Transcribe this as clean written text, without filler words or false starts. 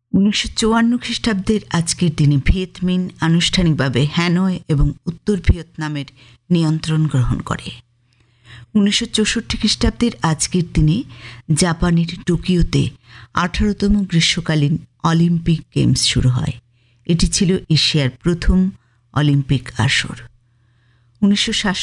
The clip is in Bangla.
1954 খ্রিস্টাব্দের আজকের দিনে ভিয়েতমিন আনুষ্ঠানিকভাবে হ্যানয় এবং উত্তর ভিয়েতনামের নিয়ন্ত্রণ গ্রহণ করে। 1964 খ্রিস্টাব্দের আজকের দিনে জাপানের টোকিওতে 18তম গ্রীষ্মকালীন অলিম্পিক গেমস শুরু হয়। এটি ছিল এশিয়ার প্রথম অলিম্পিক আসর। 1960